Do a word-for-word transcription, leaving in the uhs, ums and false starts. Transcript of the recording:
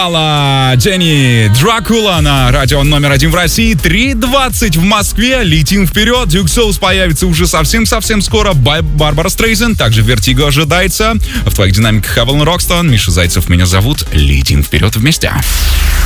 Алла, Дженни, Дракула на радио номер один в России. три двадцать в Москве. Летим вперед. Duke Souls появится уже совсем-совсем скоро. Бай- Барбара Стрейзен. Также Вертиго ожидается. В твоих динамиках Авалон Рокстон. Миша Зайцев меня зовут. Летим вперед вместе.